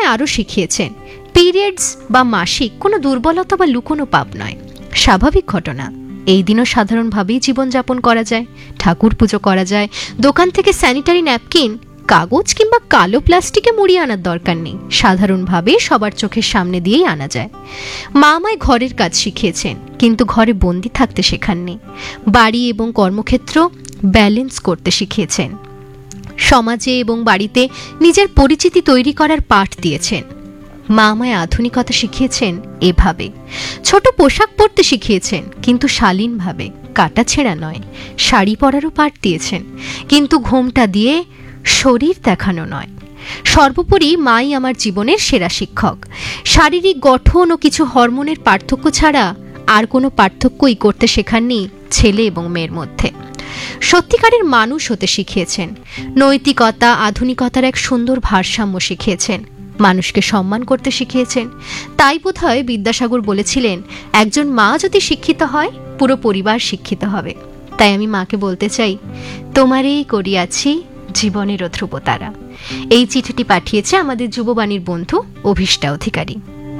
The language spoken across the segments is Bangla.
আরও শিখিয়েছেন পিরিয়ডস বা মাসিক কোনো দুর্বলতা বা লুকোনো পাপ নয়, স্বাভাবিক ঘটনা। এই দিনও সাধারণভাবেই জীবনযাপন করা যায়, ঠাকুর পুজো করা যায়, দোকান থেকে স্যানিটারি ন্যাপকিন কাগজ কিংবা কালো প্লাস্টিকে মুড়িয়ে আনার দরকার নেই, সাধারণভাবে সবার চোখের সামনে দিয়েই আনা যায়। মা আমায় ঘরের কাজ শিখিয়েছেন, কিন্তু ঘরে বন্দি থাকতে শেখাননি। বাড়ি এবং কর্মক্ষেত্র ব্যালেন্স করতে শিখিয়েছেন। সমাজে এবং বাড়িতে নিজের পরিচিতি তৈরি করার পাঠ দিয়েছেন। মা আমায় আধুনিকতা শিখিয়েছেন এভাবে, ছোট পোশাক পরতে শিখিয়েছেন, কিন্তু শালীনভাবে, কাটাছেঁড়া নয়। শাড়ি পরারও পাঠ দিয়েছেন, কিন্তু ঘোমটা দিয়ে শরীর দেখানো নয়। সর্বোপরি মাই আমার জীবনের সেরা শিক্ষক। শারীরিক গঠন ও কিছু হরমোনের পার্থক্য ছাড়া আর কোনো পার্থক্যই করতে শেখাননি ছেলে এবং মেয়ের মধ্যে। সত্যিকারের মানুষ হতে শিখিয়েছেন। নৈতিকতা আধুনিকতার এক সুন্দর ভারসাম্য শিখিয়েছেন। মানুষকে সম্মান করতে শিখিয়েছেন। তাই বোধহয় বিদ্যাসাগর বলেছিলেন, একজন মা যদি শিক্ষিত হয়, পুরো পরিবার শিক্ষিত হবে। তাই আমি মাকে বলতে চাই, তোমারই করিয়াছি জীবনের ধ্রুবতারা। এই চিঠিটি পাঠিয়েছে আমাদের যুববাণীর বন্ধু অভিষ্ঠা অধিকারী।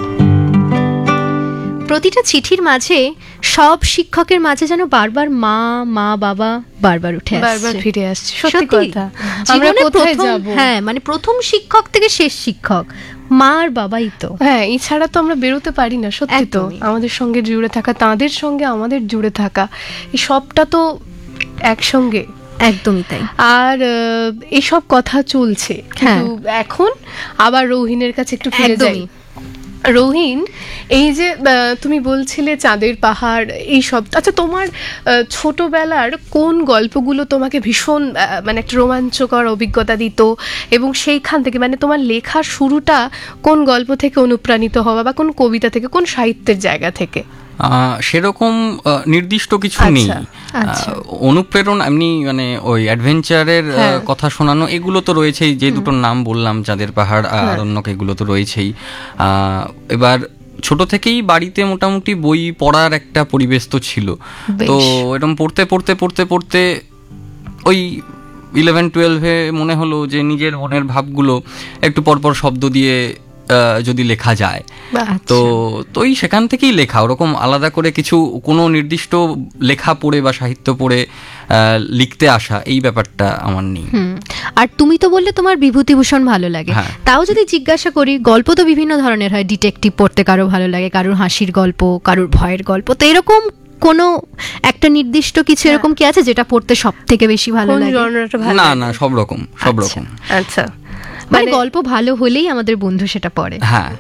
প্রতিটা চিঠির মাঝে সব শিক্ষকের মাঝে যেন বারবার মা মা বাবা বারবার উঠে আসছে, বারবার ফিরে আসছে। সত্যি কথা, আমরা কোথায় যাব? হ্যাঁ, মানে প্রথম শিক্ষক থেকে শেষ শিক্ষক মা আর বাবাই তো। হ্যাঁ, এছাড়া তো আমরা বেরোতে পারি না। সত্যি তো, আমাদের সঙ্গে জুড়ে থাকা, তাদের সঙ্গে আমাদের জুড়ে থাকা, এই সবটা তো একসঙ্গে। একদমই তাই। আর এইসব কথা চলছে, কিন্তু এখন আবার রৌহিনের কাছে একটু ফিরে যাই। রৌহিন, এই যে তুমি বলছিলে চাঁদের পাহাড়, এই সব, আচ্ছা তোমার ছোটবেলার কোন গল্পগুলো তোমাকে ভীষণ মানে একটা রোমাঞ্চকর অভিজ্ঞতা দিত, এবং সেইখান থেকে মানে তোমার লেখার শুরুটা কোন গল্প থেকে অনুপ্রাণিত হওয়া, বা কোন কবিতা থেকে, কোন সাহিত্যের জায়গা থেকে? সেরকম নির্দিষ্ট কিছু নেই। অনুপ্রেরণ এমনি মানে ওই অ্যাডভেঞ্চারের কথা শোনানো, এগুলো তো রয়েছেই। যে দুটোর নাম বললাম, চাঁদের পাহাড়, আরণ্যক, এগুলো তো রয়েছেই। এবার ছোট থেকেই বাড়িতে মোটামুটি বই পড়ার একটা পরিবেশ তো ছিল। তো এরকম পড়তে পড়তে পড়তে পড়তে ওই 11-12 মনে হলো যে নিজের মনের ভাবগুলো একটু পরপর শব্দ দিয়ে যদি লেখা যায়, তো সেখান থেকেই লেখা। ওরকম আলাদা করে কিছু কোনো নির্দিষ্ট লেখা পড়ে বা সাহিত্য পড়ে লিখতে আসা, এই ব্যাপারটা আমার নেই। আর তুমি তো বললে তোমার বিভূতিভূষণ ভালো লাগে, তাও যদি জিজ্ঞাসা করি, গল্প তো বিভিন্ন ধরনের হয়। ডিটেকটিভ পড়তে কারো ভালো লাগে, কারোর হাসির গল্প, কারোর ভয়ের গল্প। তো এরকম কোনো একটা নির্দিষ্ট কিছু এরকম কি আছে যেটা পড়তে সব থেকে বেশি ভালো লাগে? না না, সব রকম, সব রকম। আচ্ছা, মানে গল্প ভালো হলেই আমাদের বন্ধু সেটা পড়ে। হ্যাঁ,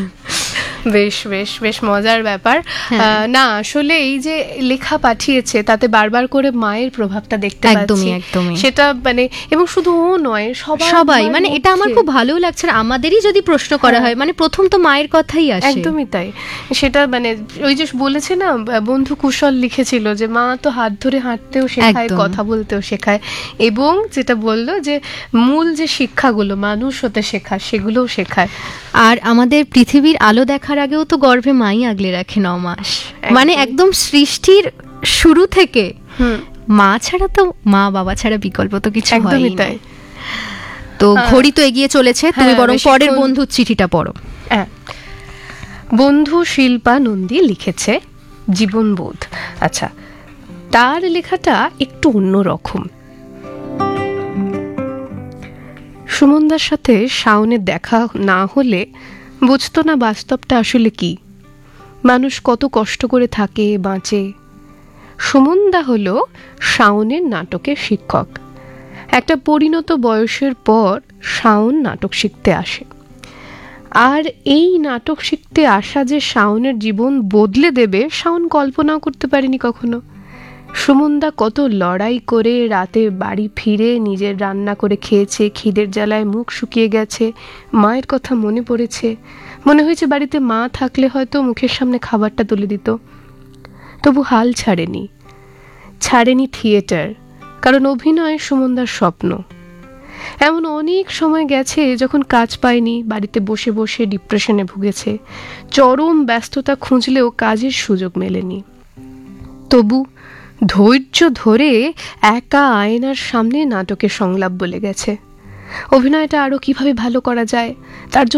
বেশ বেশ বেশ মজার ব্যাপার। না, আসলে এই যে লেখা পাঠিয়েছে, তাতে বারবার করে মায়ের প্রভাবটা দেখতে পাচ্ছি। একদমই সেটা মানে, এবং শুধু ও নয়, সবাই মানে এটা আমার খুব ভালো লাগছে। আমাদেরই যদি প্রশ্ন করা হয়, মানে প্রথম তো মায়ের কথাই আসে। একদমই তাই। সেটা মানে ওই যে বলেছে না, বন্ধু কুশল লিখেছিল যে মা তো হাত ধরে হাঁটতেও শেখায়, কথা বলতেও শেখায়, এবং যেটা বললো যে মূল যে শিক্ষাগুলো মানুষ হতে শেখা, সেগুলোও শেখায়। আর আমাদের পৃথিবীর আলো দেখার আগেও তো গর্ভে মাই আগলে রাখে 9 মাস। মানে একদম সৃষ্টির শুরু থেকে মা ছাড়া তো, মা বাবা ছাড়া বিকল্প তো কিছু হয়ই না। তো ঘড়ি তো এগিয়ে চলেছে, তুমি বরং পরের বন্ধুর চিঠিটা পড়ো। বন্ধু শিল্পা নন্দী লিখেছে জীবনবোধ। আচ্ছা, তার লেখাটা একটু অন্যরকম। সুমনদার সাথে শাওনের দেখা না হলে বুঝতো না বাস্তবটা আসলে কি, মানুষ কত কষ্ট করে থাকে, বাঁচে। সুমনদা হলো শাওনের নাটকের শিক্ষক। একটা পরিণত বয়সের পর শাওন নাটক শিখতে আসে, আর এই নাটক শিখতে আসা যে শাওনের জীবন বদলে দেবে, শাওন কল্পনাও করতে পারেনি কখনো। সুমনদা কত লড়াই করে রাতে বাড়ি ফিরে নিজের রান্না করে খেয়েছে, খিদের জ্বালায় মুখ শুকিয়ে গেছে, মায়ের কথা মনে পড়েছে, মনে হয়েছে বাড়িতে মা থাকলে হয়তো মুখের সামনে খাবারটা তুলে দিত। তবু হাল ছাড়েনি থিয়েটার, কারণ অভিনয় সুমনদার স্বপ্ন। এমন অনেক সময় গেছে যখন কাজ পায়নি, বাড়িতে বসে বসে ডিপ্রেশনে ভুগেছে, চরম ব্যস্ততা খুঁজলেও কাজের সুযোগ মেলেনি। তবু ধৈর্য ধরে একা আয়নার সামনে নাটকের সংলাপ বলে গেছে। অভিনয়টা আরো কিভাবে ভালো করা যায় তার জন্য